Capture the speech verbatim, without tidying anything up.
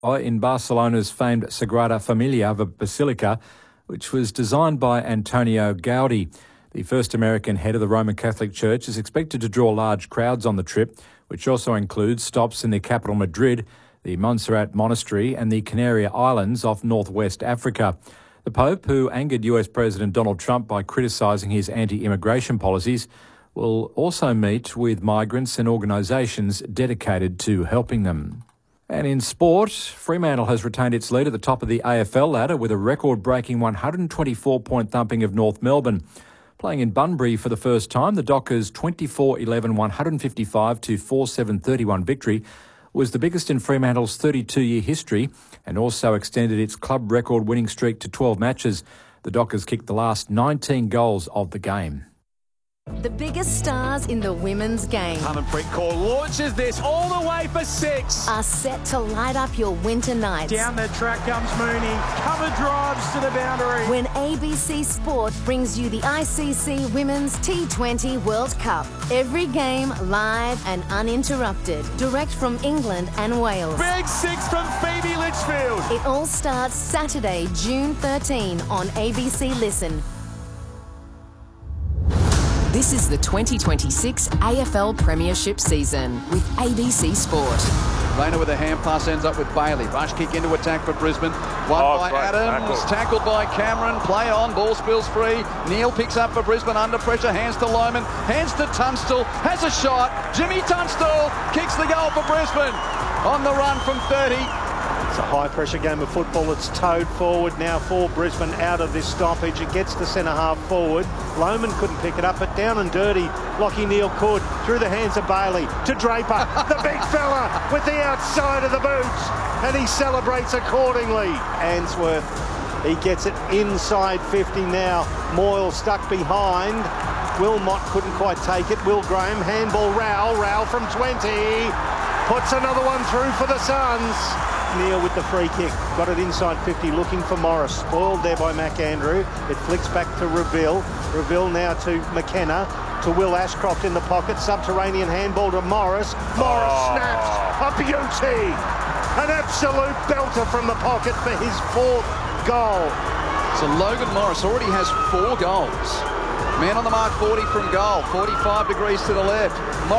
in Barcelona's famed Sagrada Familia Basilica, which was designed by Antonio Gaudi. The first American head of the Roman Catholic Church is expected to draw large crowds on the trip, which also includes stops in the capital Madrid, the Montserrat Monastery and the Canary Islands off northwest Africa. The Pope, who angered U S President Donald Trump by criticising his anti-immigration policies, will also meet with migrants and organisations dedicated to helping them. And in sport, Fremantle has retained its lead at the top of the A F L ladder with a record-breaking one hundred twenty-four point thumping of North Melbourne. Playing in Bunbury for the first time, the Dockers' twenty-four eleven one fifty-five to four seven thirty-one victory was the biggest in Fremantle's thirty-two-year history and also extended its club record winning streak to twelve matches. The Dockers kicked the last nineteen goals of the game. The biggest stars in the women's game Hunnenfreet Core launches this all the way for six. are set to light up your winter nights. Down the track comes Mooney. Cover drives to the boundary. When A B C Sport brings you the I C C Women's T twenty World Cup. Every game live and uninterrupted. Direct from England and Wales. Big six from Phoebe Litchfield. It all starts Saturday, June thirteenth on A B C Listen. This is the twenty twenty-six A F L Premiership season with A B C Sport. Rayner with a hand pass ends up with Bailey. Rush kick into attack for Brisbane. One Oh, by great Adams. tackle. Tackled by Cameron. Play on. Ball spills free. Neal picks up for Brisbane under pressure. Hands to Loman. Hands to Tunstall. Has a shot. Jimmy Tunstall kicks the goal for Brisbane. On the run from thirty. It's a high-pressure game of football. It's towed forward now for Brisbane out of this stoppage. It gets the centre-half forward. Loman couldn't pick it up, but down and dirty, Lachie Neale could. Through the hands of Bailey to Draper, the big fella with the outside of the boots, and he celebrates accordingly. Answorth, he gets it inside fifty now. Moyle stuck behind. Wilmot couldn't quite take it. Will Graham, handball Rowell. Rowell from twenty. Puts another one through for the Suns. Neale with the free kick, got it inside fifty, looking for Morris, spoiled there by McAndrew. It flicks back to Reville. Reville now to McKenna, to Will Ashcroft in the pocket, subterranean handball to Morris. Morris Oh. snaps, a beauty, an absolute belter from the pocket for his fourth goal. So Logan Morris already has four goals. Man on the mark, forty from goal, forty-five degrees to the left. Morris